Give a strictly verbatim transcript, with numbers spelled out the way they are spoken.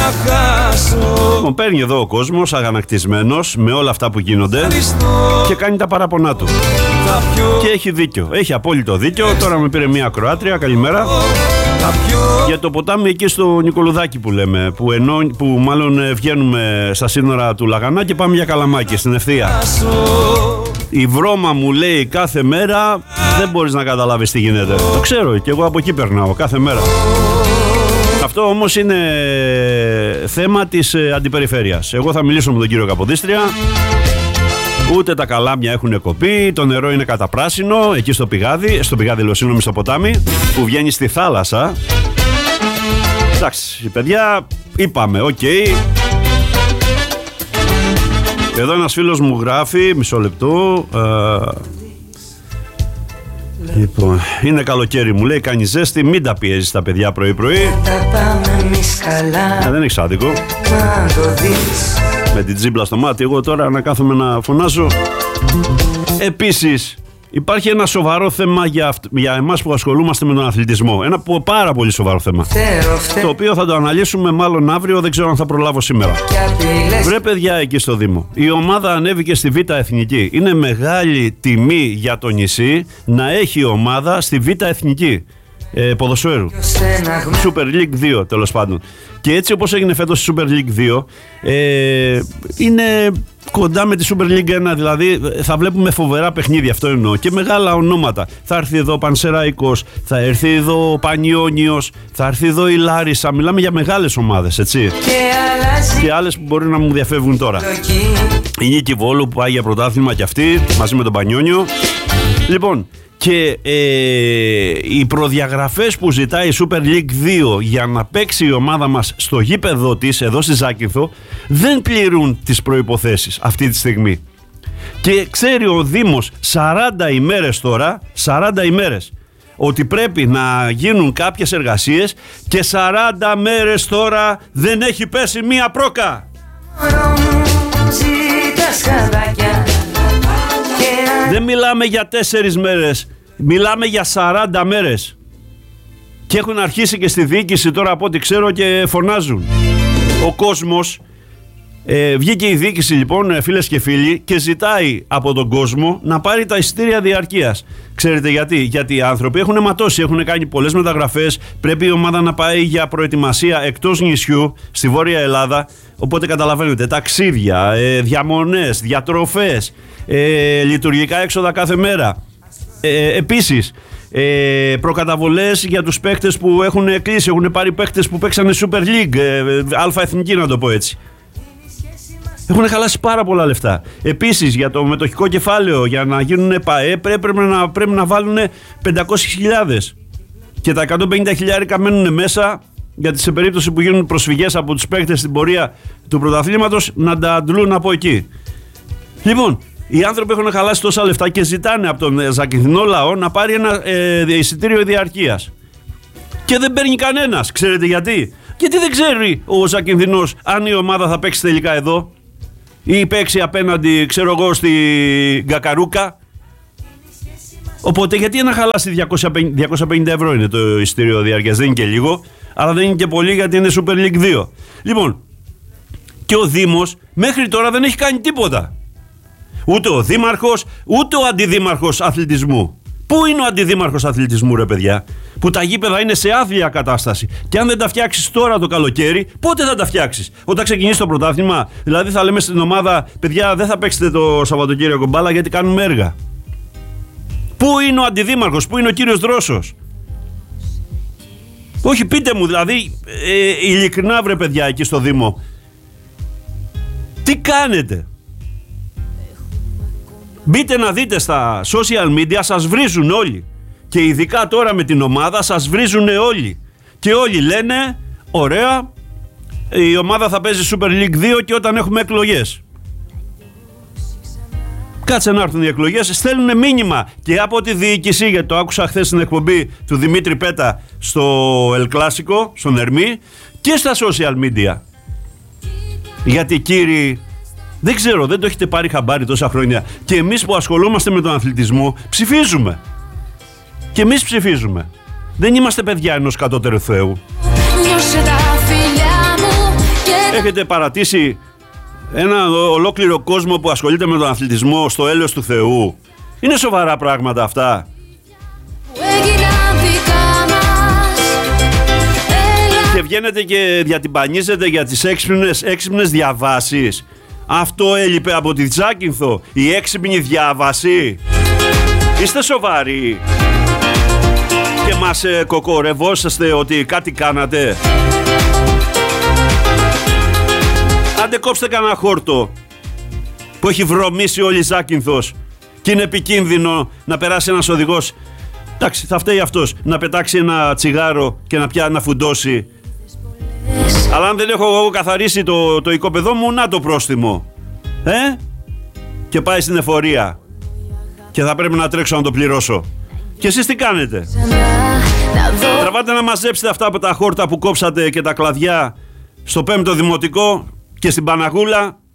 Λοιπόν, παίρνει εδώ ο κόσμος αγανακτισμένος με όλα αυτά που γίνονται και κάνει τα παράπονά του. Και έχει δίκιο, έχει απόλυτο δίκιο. Τώρα με πήρε μια ακροάτρια, καλημέρα, για το ποτάμι εκεί στο Νικολουδάκι που λέμε, που, ενώ, που μάλλον βγαίνουμε στα σύνορα του Λαγανά και πάμε για Καλαμάκι στην ευθεία. Η βρώμα μου λέει κάθε μέρα, δεν μπορείς να καταλάβεις τι γίνεται. Το ξέρω και εγώ από εκεί περνάω κάθε μέρα. Αυτό όμως είναι θέμα της αντιπεριφέρειας. Εγώ θα μιλήσω με τον κύριο Καποδίστρια. Ούτε τα καλάμια έχουν κοπεί, το νερό είναι καταπράσινο εκεί στο πηγάδι, στο πηγάδι λέω, συγγνώμη, στο ποτάμι που βγαίνει στη θάλασσα. Εντάξει, παιδιά, είπαμε, οκ. Okay. Εδώ ένας φίλος μου γράφει, μισό λεπτό. Ε, λοιπόν, είναι καλοκαίρι μου λέει, κάνει ζέστη, μην τα πιέζεις τα παιδιά πρωί πρωί. Ε, δεν έχεις άδικο. Με την τζίμπλα στο μάτι, εγώ τώρα να κάθομαι να φωνάζω. Επίσης, υπάρχει ένα σοβαρό θέμα για, αυ- για εμάς που ασχολούμαστε με τον αθλητισμό. Ένα πάρα πολύ σοβαρό θέμα. Το οποίο θα το αναλύσουμε μάλλον αύριο, δεν ξέρω αν θα προλάβω σήμερα. Βρε παιδιά εκεί στο Δήμο. Η ομάδα ανέβηκε στη Β' Εθνική. Είναι μεγάλη τιμή για το νησί να έχει ομάδα στη Β' Εθνική. Ε, ποδοσφαίρου. Super League δύο τέλος πάντων. Και έτσι όπως έγινε φέτος η Super League δύο, ε, είναι κοντά με τη Super League ένα, δηλαδή θα βλέπουμε φοβερά παιχνίδια, αυτό εννοώ, και μεγάλα ονόματα. Θα έρθει εδώ ο Πανσεραϊκός, θα έρθει εδώ ο Πανιόνιος, θα έρθει εδώ η Λάρισα. Μιλάμε για μεγάλες ομάδες, έτσι. Και, και άλλες που μπορεί να μου διαφεύγουν τώρα. Η Νίκη Βόλου που πάει για πρωτάθλημα και αυτή μαζί με τον Πανιόνιο. Λοιπόν, και ε, οι προδιαγραφές που ζητάει η Super League δύο για να παίξει η ομάδα μας στο γήπεδο της εδώ στη Ζάκυνθο δεν πληρούν τις προϋποθέσεις αυτή τη στιγμή. Και ξέρει ο Δήμος σαράντα ημέρες τώρα, σαράντα ημέρες, ότι πρέπει να γίνουν κάποιες εργασίες και σαράντα μέρες τώρα δεν έχει πέσει μία πρόκα. Δεν μιλάμε για τέσσερις μέρες, μιλάμε για σαράντα μέρες. Και έχουν αρχίσει και στη διοίκηση τώρα από ό,τι ξέρω και φωνάζουν. Ο κόσμος, ε, βγήκε η διοίκηση λοιπόν, φίλες και φίλοι, και ζητάει από τον κόσμο να πάρει τα εισιτήρια διαρκείας. Ξέρετε γιατί? Γιατί οι άνθρωποι έχουν αιματώσει, έχουν κάνει πολλές μεταγραφές, πρέπει η ομάδα να πάει για προετοιμασία εκτός νησιού, στη Βόρεια Ελλάδα. Οπότε καταλαβαίνετε, ταξίδια, ε, διαμονές, διατροφές, ε, λειτουργικά έξοδα κάθε μέρα. Ε, επίσης, ε, προκαταβολές για τους παίκτες που έχουν κλείσει, έχουν πάρει παίκτες που παίξανε Super League, ε, αλφα εθνική να το πω έτσι. Έχουν χαλάσει πάρα πολλά λεφτά. Επίσης, για το μετοχικό κεφάλαιο, για να γίνουν ΠΑΕ, πρέπει να, πρέπει να βάλουν πεντακόσιες χιλιάδες. Και τα εκατόν πενήντα χιλιάρικα μένουν μέσα, γιατί σε περίπτωση που γίνουν προσφυγές από τους παίκτες στην πορεία του πρωταθλήματος, να τα αντλούν από εκεί. Λοιπόν, οι άνθρωποι έχουν χαλάσει τόσα λεφτά και ζητάνε από τον ζακυνθινό λαό να πάρει ένα ε, εισιτήριο διαρκείας. Και δεν παίρνει κανένας. Ξέρετε γιατί? Γιατί δεν ξέρει ο Ζακυνθινός αν η ομάδα θα παίξει τελικά εδώ ή παίξει απέναντι, ξέρω εγώ, στη Γκακαρούκα. Οπότε γιατί να χαλάσει διακόσια πενήντα ευρώ είναι το εισιτήριο διάρκειας? Δεν είναι και λίγο, αλλά δεν είναι και πολύ γιατί είναι Super League δύο. Λοιπόν, και ο Δήμος μέχρι τώρα δεν έχει κάνει τίποτα. Ούτε ο Δήμαρχος, ούτε ο Αντιδήμαρχος Αθλητισμού. Πού είναι ο Αντιδήμαρχος Αθλητισμού, ρε παιδιά? Που τα γήπεδα είναι σε άθλια κατάσταση. Και αν δεν τα φτιάξεις τώρα το καλοκαίρι, πότε θα τα φτιάξεις? Όταν ξεκινήσει το πρωτάθλημα? Δηλαδή θα λέμε στην ομάδα, παιδιά, δεν θα παίξετε το Σαββατοκύριακο μπάλα γιατί κάνουμε έργα. Πού είναι ο Αντιδήμαρχος, πού είναι ο κύριος Δρόσος? Όχι, πείτε μου δηλαδή, ε, ειλικρινά βρε παιδιά εκεί στο Δήμο, τι κάνετε? Μπείτε να δείτε στα social media, σας βρίζουν όλοι. Και ειδικά τώρα με την ομάδα σας βρίζουν όλοι. Και όλοι λένε, ωραία, η ομάδα θα παίζει Super League δύο και όταν έχουμε εκλογές. Κάτσε να έρθουν οι εκλογές, στέλνουν μήνυμα και από τη διοίκηση, γιατί το άκουσα χθες στην εκπομπή του Δημήτρη Πέτα στο El Clásico, στον Ερμή, και στα social media. Γιατί κύριοι, δεν ξέρω, δεν το έχετε πάρει χαμπάρι τόσα χρόνια. Και εμείς που ασχολούμαστε με τον αθλητισμό ψηφίζουμε. Και εμείς ψηφίζουμε. Δεν είμαστε παιδιά ενός κατώτερου Θεού. Δώσε τα φιλιά μου Έχετε παρατήσει ένα ολόκληρο κόσμο που ασχολείται με τον αθλητισμό στο έλεος του Θεού. Είναι σοβαρά πράγματα αυτά. Και βγαίνετε και διατυμπανίζετε για τις έξυπνες, έξυπνες διαβάσεις. Αυτό έλειπε από τη Ζάκυνθο, η έξυπνη διάβαση. Είστε σοβαροί? Και μας ε, κοκορευόσαστε ότι κάτι κάνατε. Άντε κόψτε κανένα χόρτο που έχει βρωμίσει όλη η Ζάκυνθος και είναι επικίνδυνο να περάσει ένας οδηγός. Εντάξει, θα φταίει αυτός να πετάξει ένα τσιγάρο και να πια να φουντώσει. Αλλά αν δεν έχω εγώ καθαρίσει το, το οικόπεδό μου, να το πρόστιμο. Ε? Και πάει στην εφορία. Και θα πρέπει να τρέξω να το πληρώσω. Και εσείς τι κάνετε? Τραβάτε να μαζέψετε αυτά από τα χόρτα που κόψατε και τα κλαδιά στο πέμπτο δημοτικό και στην Παναγούλα